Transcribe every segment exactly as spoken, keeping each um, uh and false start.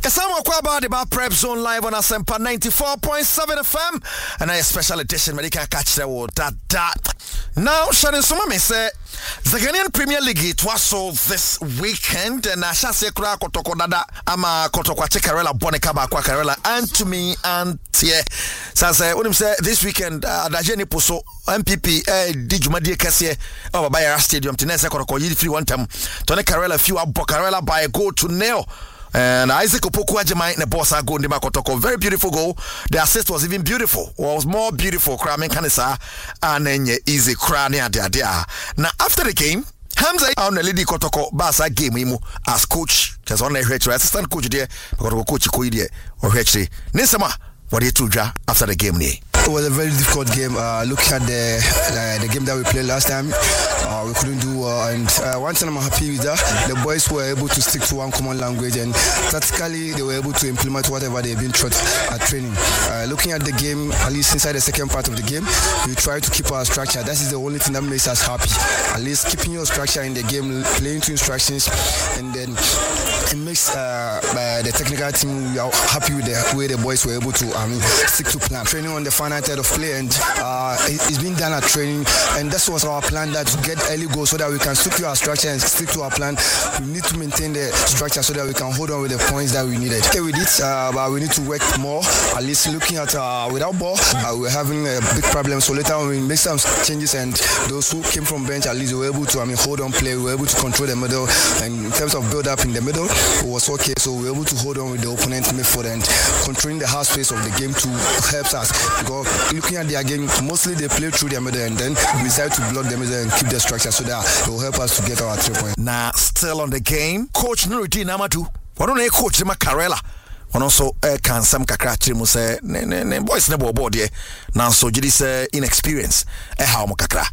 Kasama Kwaba the Bar Prep Zone live on Asempa ninety-four point seven F M and a special edition where you can catch the word that that. Now, Shannon Sumame say the Ghanaian Premier League it was so this weekend and I shall say Kura Kotoko Dada Ama Kotoko Chekarela Bonekaba Kwakarela and to me and Tie. So I say when him say this weekend uh Dajeni Poso M P P eh Dijumadi Kase over by Stadium Tinese Kotoko Yidi free one time Tony Karela few Bokarela by a goal to nail. And Isaac Opoku Ajimai in the boss goal in the Makotoko. Very beautiful goal. The assist was even beautiful. Was more beautiful. Kramen Kanisa and then easy crania dia dia. Now after the game, Hamza on the lady Kotoko Basa game imu as coach. Just on the assistant coach there. Coach Koide or Hetri. Nisama, what did you do after the game? It was a very difficult game. Uh, looking at the uh, the game that we played last time, uh, we couldn't do. Uh, and uh, one thing I'm happy with that, the boys were able to stick to one common language, and tactically they were able to implement whatever they've been taught at training. Uh, looking at the game, at least inside the second part of the game, we try to keep our structure. That is the only thing that makes us happy. At least keeping your structure in the game, playing to instructions, and then it makes uh, uh, the technical team. We are happy with the way the boys were able to um, stick to plan. Training on the final third of play, and uh, it's been done at training, and that was our plan, that to get early goals so that we can stick to our structure and stick to our plan. We need to maintain the structure so that we can hold on with the points that we needed. Okay, we did, uh, but we need to work more. At least looking at uh, without ball, uh, we're having a big problem. So later on we make some changes, and those who came from bench at least were able to, I mean, hold on play. We were able to control the middle, and in terms of build up in the middle, it was okay. So we were able to hold on with the opponent midfield and controlling the half space of the game to help us. Because looking at their game, mostly they play through their middle, and then we decide to block the middle and keep the structure so that it will help us to get our three points. Now, still on the game, Coach Nuruddin Amadu. Why don't I coach him a Karela? And also, uh, can some kakra trimu say, ne ne ne boys never board here. Now, so Jidi say inexperience. Eh, how mo kakra?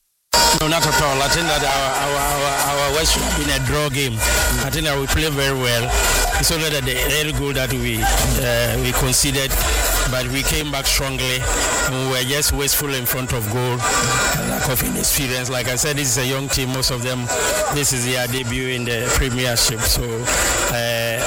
No, not at all. I think that our our our, our West should have been a draw game. I think that we played very well. It's only that the early goal that we uh, we conceded, but we came back strongly, and we were just wasteful in front of goal. Lack of inexperience. Like I said, this is a young team. Most of them, this is their debut in the Premiership. So uh,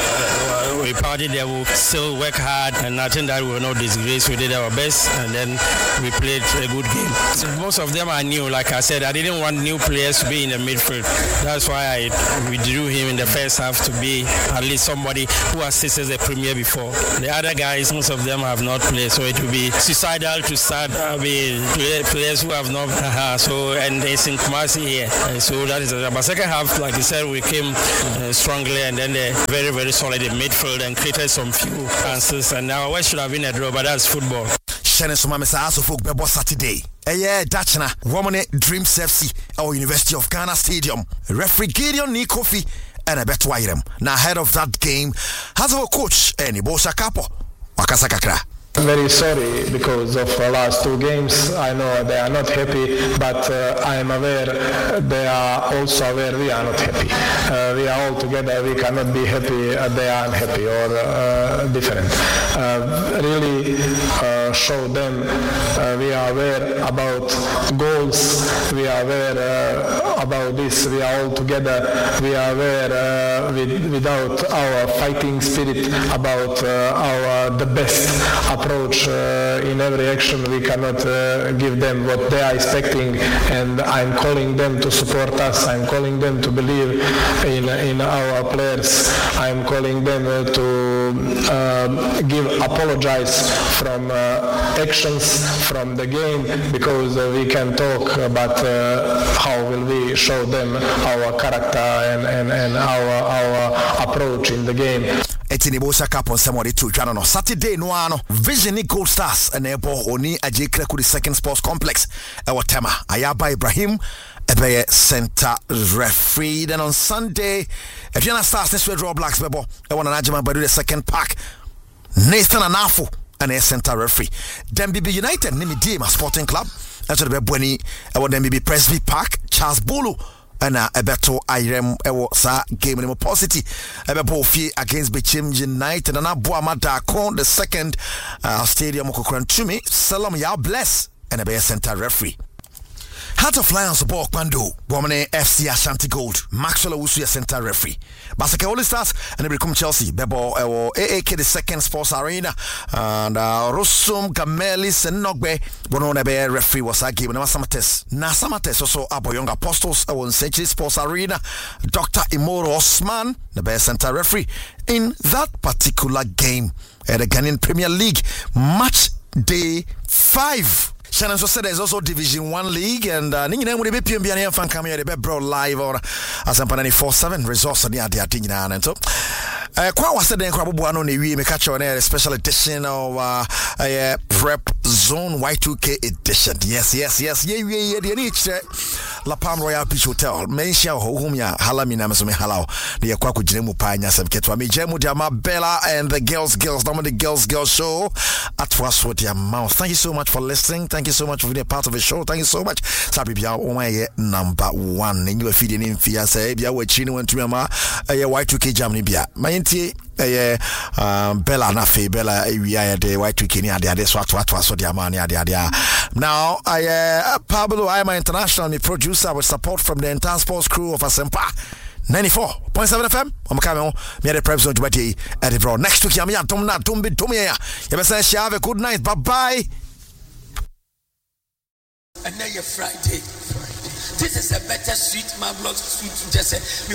we party there. We'll still work hard, and I think that we will not disgrace. We did our best, and then we played a good game. So most of them are new. Like I said, I didn't want new players to be in the midfield. That's why I withdrew him in the first half to be at least somebody who assisted the Premier before. The other guys, most of them have not played, so it will be suicidal to start uh, with players who have not. Uh, so and it's in Kumasi here. Uh, so that is. Uh, but second half, like you said, we came uh, strongly, and then they very very solid in midfield and created some few chances. And now West should have been a draw, but that's football. Shannon Sumame say aso folk bebo Saturday. Eh yeah, Dachna, Womane Dreams F C our University of Ghana Stadium. Referee Gideon Nikofi and a bet Wairem. Now ahead of that game, has our coach Eni Bosha Kapo. Wakasa kakra. I'm very sorry because of the last two games. I know they are not happy, but uh, I am aware they are also aware we are not happy. Uh, we are all together. We cannot be happy. Uh, they are unhappy or uh, different. Uh, really uh, show them uh, we are aware about goals. We are aware uh, about this. We are all together. We are aware uh, with, without our fighting spirit about uh, our the best approach uh, in every action. We cannot uh, give them what they are expecting, and I'm calling them to support us. I'm calling them to believe in in our players. I'm calling them uh, to uh, give apologize from uh, actions from the game, because uh, we can talk, but uh, how will we show them our character and, and, and our our approach in the game? Etini Bosha Kapo somebody to Jano Saturday no ano Vision Gold Stars and Ebo Oni Aje Kreku the second sports complex our tema Ayaba Ibrahim Ebeye center referee. Then on Sunday if you're not stars this way draw blacks bebo I want an Ajima Badu the second pack Nathan Anafo and a center referee. Then B B United Nimi Dima Sporting Club that's what the Bweni I want them B B Presby Park Charles Bulu and a beto Irem ewo sa game in positive ebebo fie against Bechim United and Abuama Dakon the second uh, stadium Okokrantumi Salam ya bless and a be center referee. Heart of Lions ball Kwando, Bomane F C Ashanti Gold, Maxwell Owusu center referee. Basake All Stars and they become Chelsea, Bebo A A K the second sports arena, and uh, Rosum Gamelis and Nogbe, Bononebe referee was a game, and Samates. Na Samates also Abo Young Apostles, I was Century Sports Arena, Doctor Imoro Osman, the best center referee in that particular game at the Ghanaian Premier League, match day five. Shannon so said there's also Division One League, and uh, Nina would be P M B and fan coming at the bro live or Asampa ninety-four point seven resource on the Adiatina and so. Uh, Kwa was said then Krabuano Newi, me catch on a special edition of uh, uh, Prep Zone Y two K edition. Yes, yes, yes, yeah, yeah, yeah, the niche La Palm Royal Beach Hotel. Mention home ya Halamina Masumi Halao, the Aquaku Jemu Panya, some Ketwa, me Jemu Diama Bella and the girls, girls, number the girls, girls show at was what your mouth. Thank you so much for listening. Thank you so much for being a part of the show. Thank you so much. Sabi Bia, oh my number one. And you are feeding in Fia, say, Bia, we're chino and Tuama, a Y two K Germany Bia. My T. Eh, um, Bella Nafe, Bella, we are the Y two K, the swat, what was the money, now, I, uh, Pablo, I am an international me producer with support from the entire sports crew of Asempa ninety-four point seven F M. I'm coming on, me at the Prep Zone Duty at the Bro. Next week, I'm here, Tomna, Tombi, Tomia. You better say, have a good night, bye bye. And now you're Friday. Friday. This is a better sweet, my blood sweet. Just say.